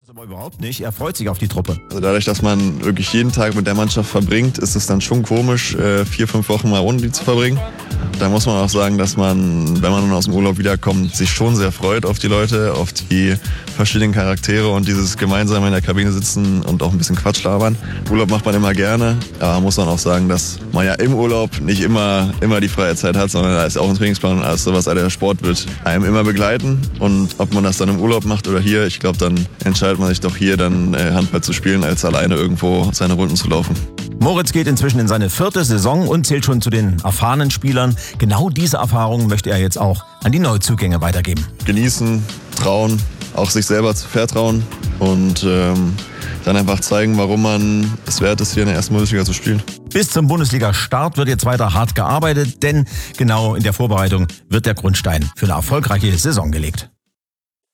Aber überhaupt nicht. Er freut sich auf die Truppe. Also dadurch, dass man wirklich jeden Tag mit der Mannschaft verbringt, ist es dann schon komisch, 4-5 Wochen mal ohne die zu verbringen. Da muss man auch sagen, dass man, wenn man dann aus dem Urlaub wiederkommt, sich schon sehr freut auf die Leute, auf die verschiedenen Charaktere und dieses gemeinsam in der Kabine sitzen und auch ein bisschen Quatsch labern. Urlaub macht man immer gerne, aber muss man auch sagen, dass man ja im Urlaub nicht immer die freie Zeit hat, sondern da ist auch ein Trainingsplan und alles sowas. Der Sport wird einem immer begleiten und ob man das dann im Urlaub macht oder hier, ich glaube, dann entscheidet man sich doch hier dann Handball zu spielen, als alleine irgendwo seine Runden zu laufen. Moritz geht inzwischen in seine 4. Saison und zählt schon zu den erfahrenen Spielern. Genau diese Erfahrungen möchte er jetzt auch an die Neuzugänge weitergeben. Genießen, trauen, auch sich selber zu vertrauen und dann einfach zeigen, warum man es wert ist, hier in der ersten Bundesliga zu spielen. Bis zum Bundesliga-Start wird jetzt weiter hart gearbeitet, denn genau in der Vorbereitung wird der Grundstein für eine erfolgreiche Saison gelegt.